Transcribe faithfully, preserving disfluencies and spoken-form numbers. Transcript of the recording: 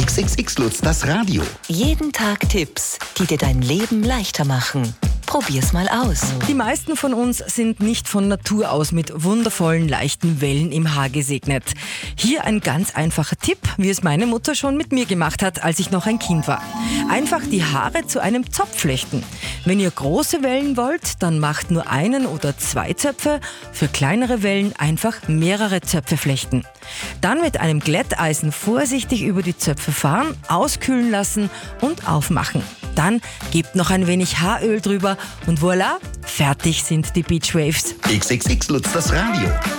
X X X Lutz, das Radio. Jeden Tag Tipps, die dir dein Leben leichter machen. Probier's mal aus. Die meisten von uns sind nicht von Natur aus mit wundervollen, leichten Wellen im Haar gesegnet. Hier ein ganz einfacher Tipp, wie es meine Mutter schon mit mir gemacht hat, als ich noch ein Kind war. Einfach die Haare zu einem Zopf flechten. Wenn ihr große Wellen wollt, dann macht nur einen oder zwei Zöpfe. Für kleinere Wellen einfach mehrere Zöpfe flechten. Dann mit einem Glätteisen vorsichtig über die Zöpfe fahren, auskühlen lassen und aufmachen. Dann gebt noch ein wenig Haaröl drüber und voilà, fertig sind die Beachwaves. X X X Lutz, das Radio.